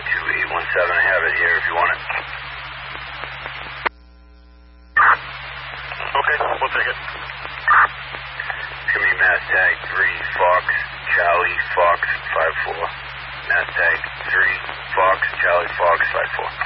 2817. I have it here if you want it. Okay, we'll take it. It's going to be mass tag 3 Fox Charlie Fox 54. Mass tag 3 Fox Charlie Fox 54.